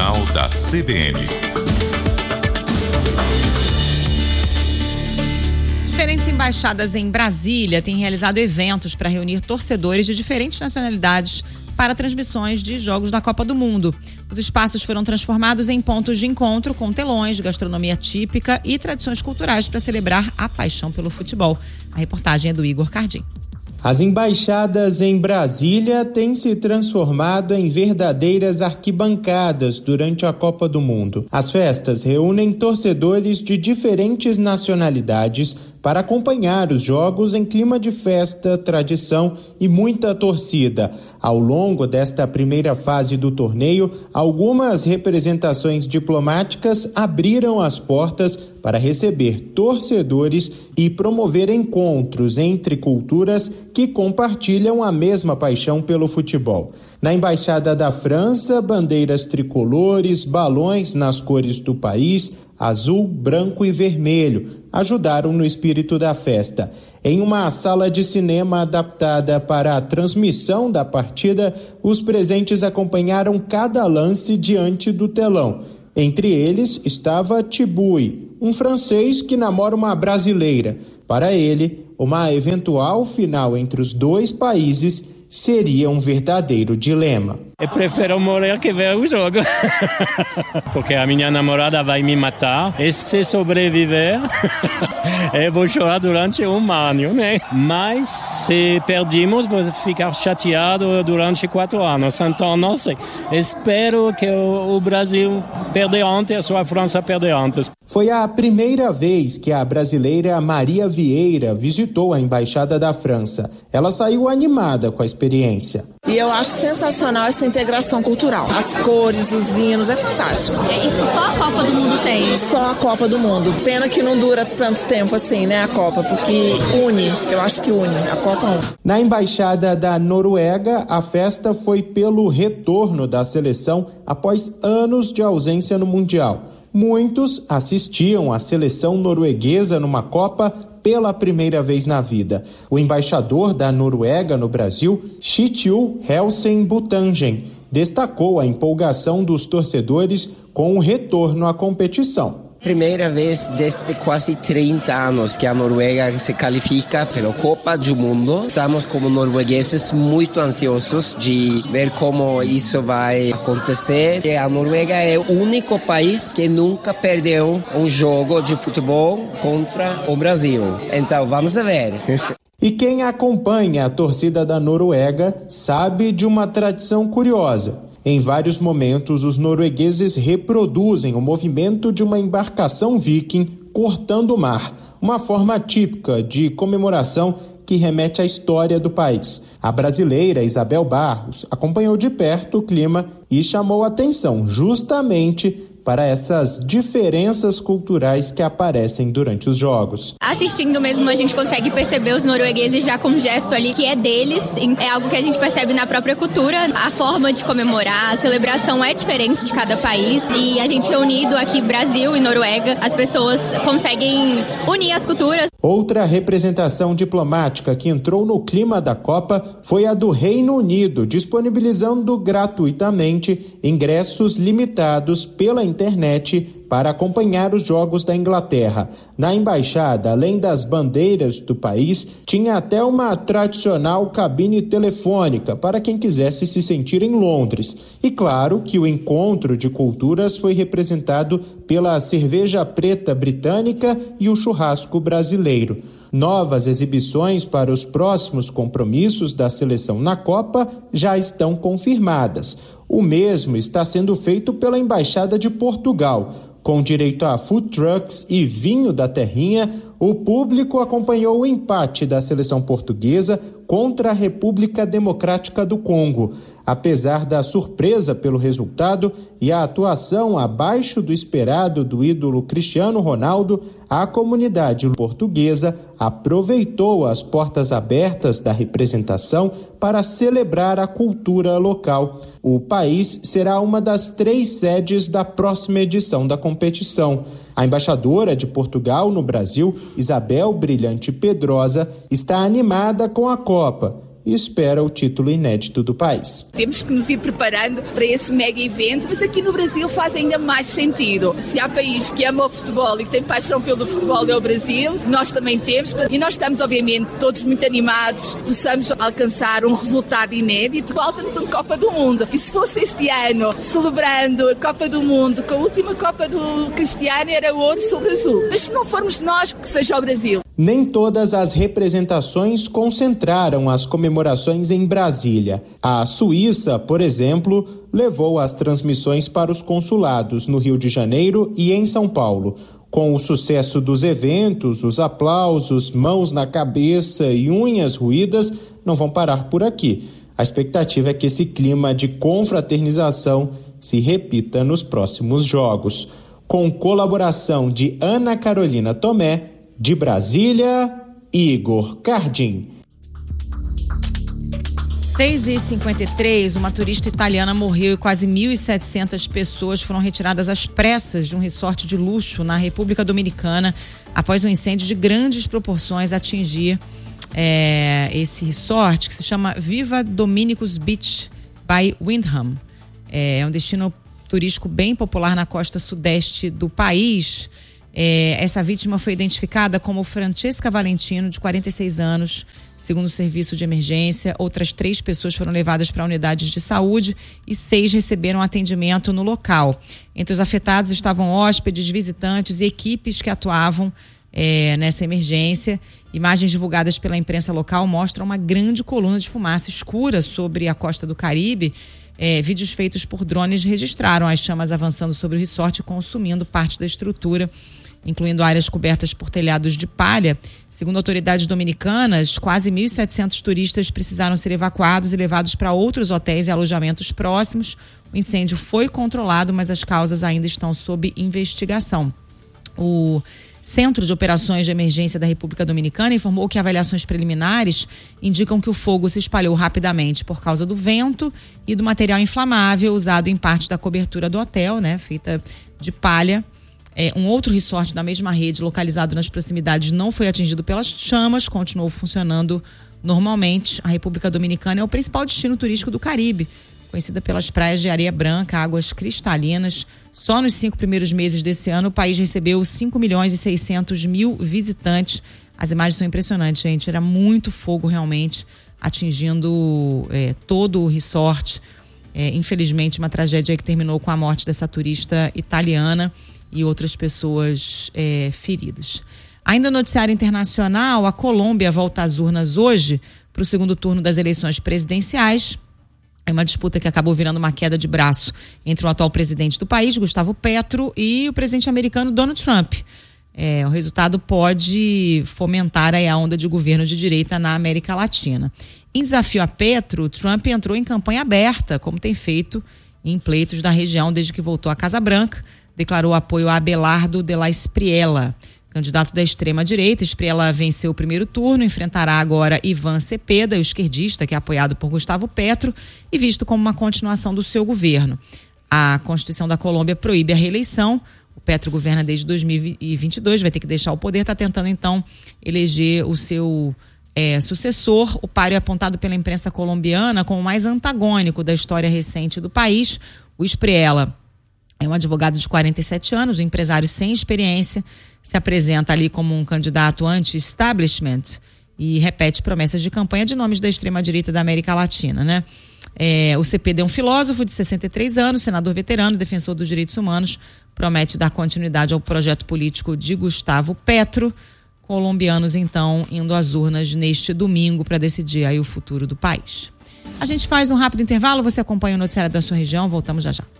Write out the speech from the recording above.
Jornal da CBN. Diferentes embaixadas em Brasília têm realizado eventos para reunir torcedores de diferentes nacionalidades para transmissões de jogos da Copa do Mundo. Os espaços foram transformados em pontos de encontro com telões, gastronomia típica e tradições culturais para celebrar a paixão pelo futebol. A reportagem é do Igor Cardim. As embaixadas em Brasília têm se transformado em verdadeiras arquibancadas durante a Copa do Mundo. As festas reúnem torcedores de diferentes nacionalidades para acompanhar os jogos em clima de festa, tradição e muita torcida. Ao longo desta primeira fase do torneio, algumas representações diplomáticas abriram as portas para receber torcedores e promover encontros entre culturas que compartilham a mesma paixão pelo futebol. Na Embaixada da França, bandeiras tricolores, balões nas cores do país, azul, branco e vermelho, ajudaram no espírito da festa. Em uma sala de cinema adaptada para a transmissão da partida, os presentes acompanharam cada lance diante do telão. Entre eles estava Tibui, um francês que namora uma brasileira. Para ele, uma eventual final entre os dois países seria um verdadeiro dilema. Eu prefiro morrer que ver o jogo. Porque a minha namorada vai me matar. E se sobreviver, eu vou chorar durante um ano, né? Mas se perdemos, vou ficar chateado durante 4 anos. Então, não sei. Espero que o Brasil perder antes ou a França perder antes. Foi a primeira vez que a brasileira Maria Vieira visitou a Embaixada da França. Ela saiu animada com a experiência. E eu acho sensacional essa integração cultural. As cores, os hinos, é fantástico. Isso só a Copa do Mundo tem? Só a Copa do Mundo. Pena que não dura tanto tempo assim, né, a Copa, porque une, eu acho que une, a Copa une. Na Embaixada da Noruega, a festa foi pelo retorno da seleção após anos de ausência no Mundial. Muitos assistiam à seleção norueguesa numa Copa pela primeira vez na vida. O embaixador da Noruega no Brasil, Kjetil Helsen Butangen, destacou a empolgação dos torcedores com o retorno à competição. Primeira vez desde quase 30 anos que a Noruega se qualifica pela Copa do Mundo. Estamos como noruegueses muito ansiosos de ver como isso vai acontecer. E a Noruega é o único país que nunca perdeu um jogo de futebol contra o Brasil. Então vamos ver. E quem acompanha a torcida da Noruega sabe de uma tradição curiosa. Em vários momentos, os noruegueses reproduzem o movimento de uma embarcação viking cortando o mar, uma forma típica de comemoração que remete à história do país. A brasileira Isabel Barros acompanhou de perto o clima e chamou atenção justamente para essas diferenças culturais que aparecem durante os jogos. Assistindo mesmo, a gente consegue perceber os noruegueses já com um gesto ali que é deles, é algo que a gente percebe na própria cultura. A forma de comemorar, a celebração é diferente de cada país e a gente reunido aqui, Brasil e Noruega, as pessoas conseguem unir as culturas. Outra representação diplomática que entrou no clima da Copa foi a do Reino Unido, disponibilizando gratuitamente ingressos limitados pela internet para acompanhar os jogos da Inglaterra. Na embaixada, além das bandeiras do país, tinha até uma tradicional cabine telefônica para quem quisesse se sentir em Londres. E claro que o encontro de culturas foi representado pela cerveja preta britânica e o churrasco brasileiro. Novas exibições para os próximos compromissos da seleção na Copa já estão confirmadas. O mesmo está sendo feito pela Embaixada de Portugal. Com direito a food trucks e vinho da terrinha, o público acompanhou o empate da seleção portuguesa contra a República Democrática do Congo. Apesar da surpresa pelo resultado e a atuação abaixo do esperado do ídolo Cristiano Ronaldo, a comunidade portuguesa aproveitou as portas abertas da representação para celebrar a cultura local. O país será uma das 3 sedes da próxima edição da competição. A embaixadora de Portugal no Brasil, Isabel Brilhante Pedrosa, está animada com a Copa e espera o título inédito do país. Temos que nos ir preparando para esse mega evento, mas aqui no Brasil faz ainda mais sentido. Se há país que ama o futebol e tem paixão pelo futebol é o Brasil, nós também temos, e nós estamos obviamente todos muito animados, possamos alcançar um resultado inédito. Falta-nos uma Copa do Mundo, e se fosse este ano celebrando a Copa do Mundo com a última Copa do Cristiano era ouro sobre azul, mas se não formos nós, que seja o Brasil. Nem todas as representações concentraram as comemorações em Brasília. A Suíça, por exemplo, levou as transmissões para os consulados no Rio de Janeiro e em São Paulo. Com o sucesso dos eventos, os aplausos, mãos na cabeça e unhas roídas não vão parar por aqui. A expectativa é que esse clima de confraternização se repita nos próximos jogos. Com colaboração de Ana Carolina Tomé, de Brasília, Igor Cardim. 6h53, uma turista italiana morreu e quase 1.700 pessoas foram retiradas às pressas de um resort de luxo na República Dominicana após um incêndio de grandes proporções atingir esse resort, que se chama Viva Dominicus Beach by Windham. É um destino turístico bem popular na costa sudeste do país. Essa vítima foi identificada como Francesca Valentino, de 46 anos, segundo o serviço de emergência. Outras 3 pessoas foram levadas para unidades de saúde e 6 receberam atendimento no local. Entre os afetados estavam hóspedes, visitantes e equipes que atuavam nessa emergência. Imagens divulgadas pela imprensa local mostram uma grande coluna de fumaça escura sobre a costa do Caribe. Vídeos feitos por drones registraram as chamas avançando sobre o resort e consumindo parte da estrutura, incluindo áreas cobertas por telhados de palha. Segundo autoridades dominicanas, quase 1.700 turistas precisaram ser evacuados e levados para outros hotéis e alojamentos próximos. O incêndio foi controlado, mas as causas ainda estão sob investigação. O Centro de Operações de Emergência da República Dominicana informou que avaliações preliminares indicam que o fogo se espalhou rapidamente por causa do vento e do material inflamável usado em parte da cobertura do hotel, feita de palha. Um outro resort da mesma rede, localizado nas proximidades, não foi atingido pelas chamas, continuou funcionando normalmente. A República Dominicana é o principal destino turístico do Caribe, conhecida pelas praias de areia branca, águas cristalinas. Só nos 5 primeiros meses desse ano, o país recebeu 5.600.000 visitantes. As imagens são impressionantes, gente. Era muito fogo realmente, atingindo todo o resort. Infelizmente, uma tragédia que terminou com a morte dessa turista italiana e outras pessoas feridas. Ainda no noticiário internacional, a Colômbia volta às urnas hoje para o segundo turno das eleições presidenciais. É uma disputa que acabou virando uma queda de braço entre o atual presidente do país, Gustavo Petro, e o presidente americano Donald Trump. O resultado pode fomentar a onda de governo de direita na América Latina. Em desafio a Petro, Trump entrou em campanha aberta, como tem feito em pleitos da região desde que voltou à Casa Branca. Declarou apoio a Abelardo de la Espriella, candidato da extrema-direita. Espriella venceu o primeiro turno, enfrentará agora Iván Cepeda, o esquerdista, que é apoiado por Gustavo Petro e visto como uma continuação do seu governo. A Constituição da Colômbia proíbe a reeleição. O Petro governa desde 2022, vai ter que deixar o poder, está tentando então eleger o seu sucessor. O páreo é apontado pela imprensa colombiana como o mais antagônico da história recente do país. O Espriella é um advogado de 47 anos, um empresário sem experiência, se apresenta ali como um candidato anti-establishment e repete promessas de campanha de nomes da extrema-direita da América Latina, O Cepeda é um filósofo de 63 anos, senador veterano, defensor dos direitos humanos, promete dar continuidade ao projeto político de Gustavo Petro. Colombianos, então, indo às urnas neste domingo para decidir aí o futuro do país. A gente faz um rápido intervalo, você acompanha o noticiário da sua região, voltamos já já.